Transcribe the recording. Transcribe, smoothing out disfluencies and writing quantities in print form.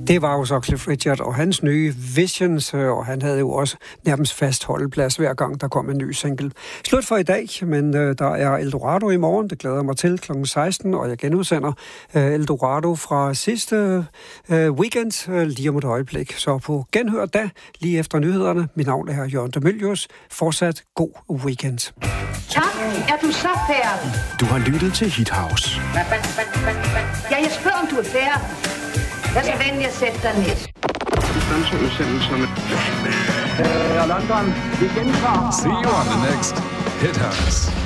Det var jo så Cliff Richard og hans nye Visions, og han havde jo også nærmest fast holdeplads hver gang, der kom en ny single. Slut for i dag, men der er Eldorado i morgen, det glæder jeg mig til kl. 16, og jeg genudsender Eldorado fra sidste weekend lige om et øjeblik. Så på genhør da, lige efter nyhederne. Mit navn er Jørgen de Mylius. Fortsat god weekend. Tak, er du så færdig? Du har lyttet til Hit House. Ja, jeg spørger, om du er færdig. Jeg skal venlig at sætte dig ned. London, vi gentager. See you on the next Hit House.